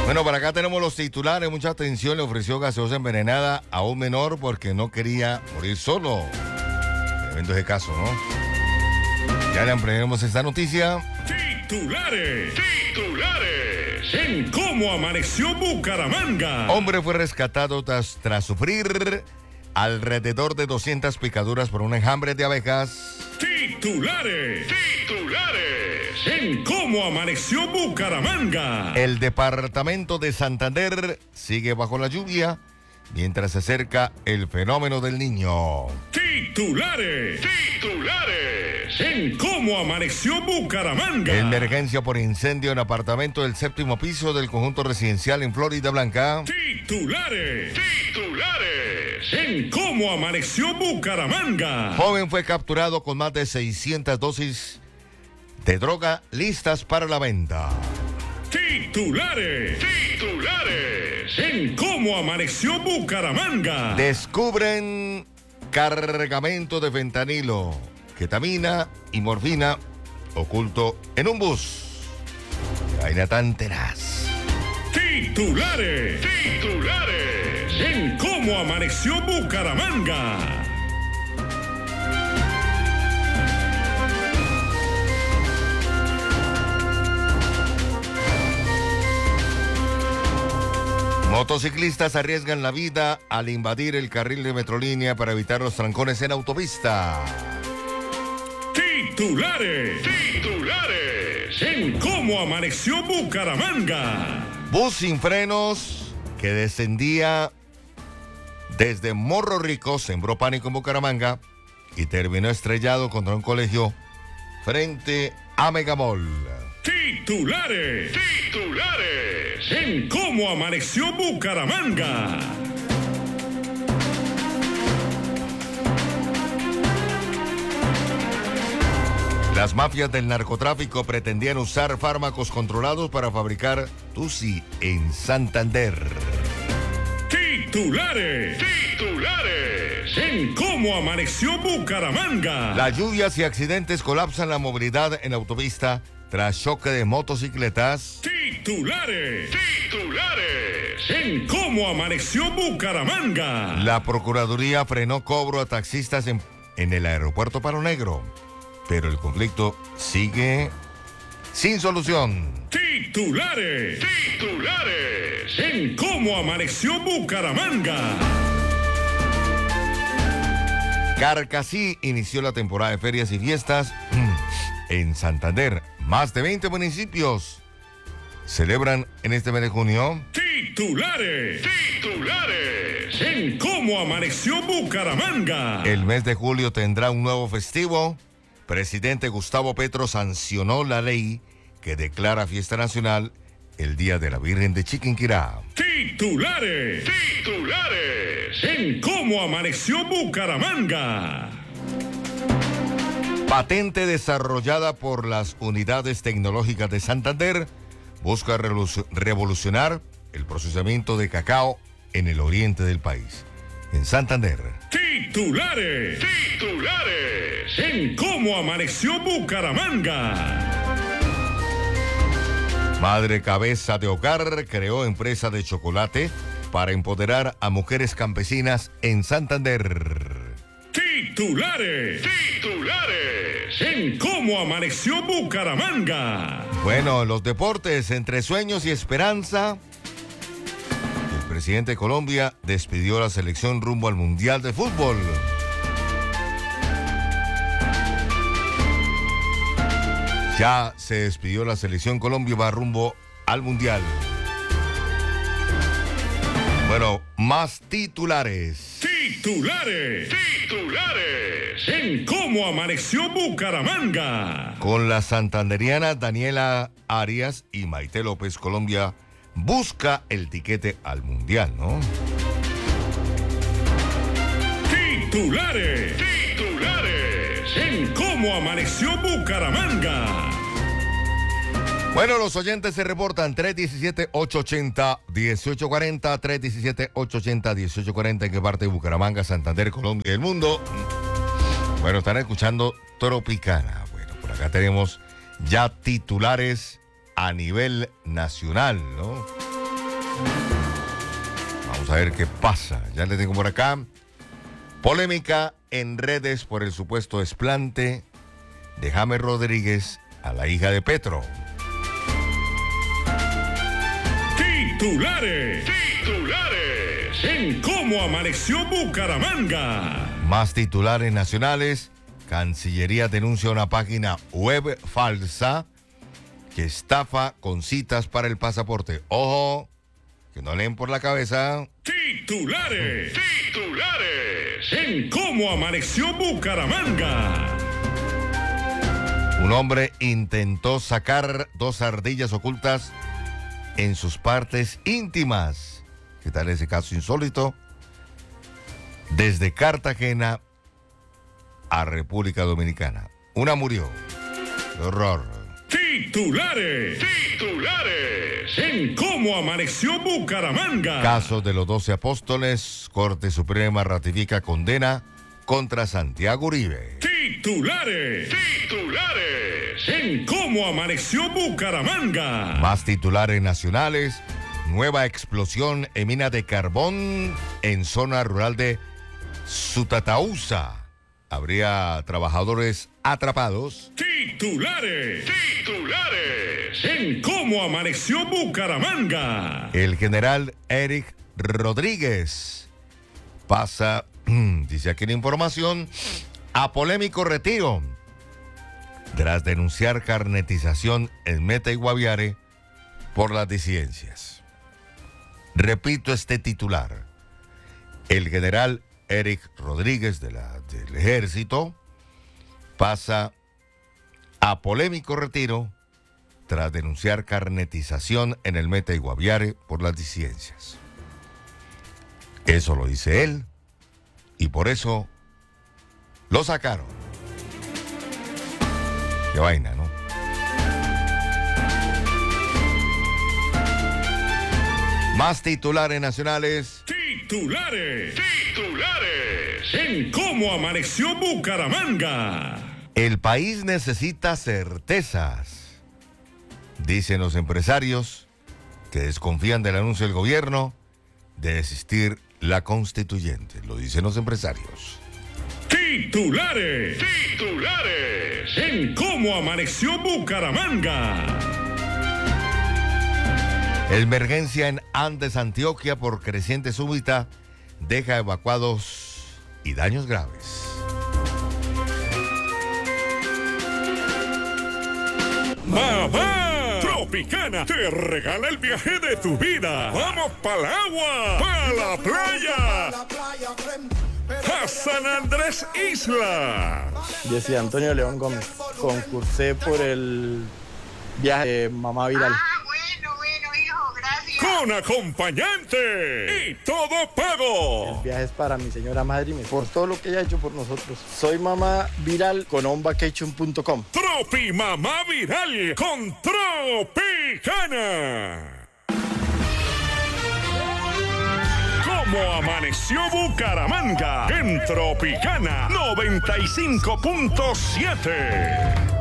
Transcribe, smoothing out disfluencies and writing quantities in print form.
Bueno, para acá tenemos los titulares. Mucha atención, le ofreció gaseosa envenenada a un menor porque no quería morir solo. Tremendo ese caso, ¿no? Ya le ampliaremos esta noticia. Titulares en cómo amaneció Bucaramanga. Hombre fue rescatado tras sufrir alrededor de 200 picaduras por un enjambre de abejas. Titulares en cómo amaneció Bucaramanga. El departamento de Santander sigue bajo la lluvia mientras se acerca el fenómeno del Niño. Titulares en cómo amaneció Bucaramanga. Emergencia por incendio en apartamento del 7º piso del conjunto residencial en Florida Blanca. Titulares en cómo amaneció Bucaramanga. Joven fue capturado con más de 600 dosis de droga listas para la venta. Titulares en cómo amaneció Bucaramanga. Descubren cargamento de fentanilo, ketamina y morfina oculto en un bus. Vaina tan tenaz. Titulares en cómo amaneció Bucaramanga. Motociclistas arriesgan la vida al invadir el carril de Metrolínea para evitar los trancones en autopista. Titulares en cómo amaneció Bucaramanga. Bus sin frenos que descendía desde Morro Rico sembró pánico en Bucaramanga y terminó estrellado contra un colegio frente a Megamall. Titulares en cómo amaneció Bucaramanga. Las mafias del narcotráfico pretendían usar fármacos controlados para fabricar Tusi en Santander. Titulares en cómo amaneció Bucaramanga. Las lluvias y accidentes colapsan la movilidad en autopista tras choque de motocicletas. Titulares en cómo amaneció Bucaramanga. La Procuraduría frenó cobro a taxistas en el aeropuerto Palo Negro, pero el conflicto sigue sin solución. Titulares en cómo amaneció Bucaramanga. Carcasí inició la temporada de ferias y fiestas en Santander. Más de 20 municipios celebran en este mes de junio. Titulares en cómo amaneció Bucaramanga. El mes de julio tendrá un nuevo festivo. Presidente Gustavo Petro sancionó la ley que declara fiesta nacional el Día de la Virgen de Chiquinquirá. Titulares en cómo amaneció Bucaramanga. Patente desarrollada por las unidades tecnológicas de Santander busca revolucionar el procesamiento de cacao en el oriente del país. En Santander. Titulares en cómo amaneció Bucaramanga. Madre cabeza de hogar creó empresa de chocolate para empoderar a mujeres campesinas en Santander. Titulares en cómo amaneció Bucaramanga. Bueno, los deportes entre sueños y esperanza. El presidente de Colombia despidió la selección rumbo al Mundial de Fútbol. Ya se despidió la selección Colombia, va rumbo al Mundial. Bueno, más titulares. Titulares en cómo amaneció Bucaramanga. Con la santanderiana Daniela Arias y Maite López, Colombia busca el tiquete al Mundial, ¿no? Titulares en cómo amaneció Bucaramanga. Bueno, los oyentes se reportan 317-880-1840, 317-880-1840, en qué parte de Bucaramanga, Santander, Colombia y el mundo. Bueno, están escuchando Tropicana. Bueno, por acá tenemos ya titulares a nivel nacional, ¿no? Vamos a ver qué pasa. Ya le tengo por acá. Polémica en redes por el supuesto desplante de James Rodríguez a la hija de Petro. Titulares en Cómo Amaneció Bucaramanga. Más titulares nacionales. Cancillería denuncia una página web falsa que estafa con citas para el pasaporte. Ojo, que no leen por la cabeza. Titulares en Cómo Amaneció Bucaramanga. Un hombre intentó sacar 2 ardillas ocultas en sus partes íntimas. ¿Qué tal ese caso insólito? Desde Cartagena a República Dominicana. Una murió. ¡Qué horror! Titulares en Cómo Amaneció Bucaramanga. Caso de los 12 apóstoles. Corte Suprema ratifica condena contra Santiago Uribe. Titulares en Cómo Amaneció Bucaramanga. Más titulares nacionales. Nueva explosión en mina de carbón en zona rural de Sutatausa. Habría trabajadores atrapados. Titulares en Cómo Amaneció Bucaramanga. El general Eric Rodríguez pasa, dice aquí la información, a polémico retiro tras denunciar carnetización en Meta y Guaviare por las disidencias. Repito este titular. El general Eric Rodríguez del Ejército pasa a polémico retiro tras denunciar carnetización en el Meta y Guaviare por las disidencias. Eso lo dice él y por eso lo sacaron. Qué vaina, ¿no? Más titulares nacionales. Titulares en Cómo Amaneció Bucaramanga. El país necesita certezas, dicen los empresarios que desconfían del anuncio del gobierno de desistir la constituyente. Lo dicen los empresarios. Titulares en Cómo Amaneció Bucaramanga. Emergencia en Andes, Antioquia por creciente súbita deja evacuados y daños graves. Mamá Tropicana te regala el viaje de tu vida. Vamos para el agua, para la playa, a San Andrés Isla. Yo soy Antonio León Gómez. Concursé por el viaje de Mamá Viral. Bueno, hijo, gracias. Con acompañante y todo pago. El viaje es para mi señora madre y por todo lo que ella ha hecho por nosotros. Soy Mamá Viral con onvacation.com. Tropi Mamá Viral con Tropicana. Cómo Amaneció Bucaramanga en Tropicana 95.7.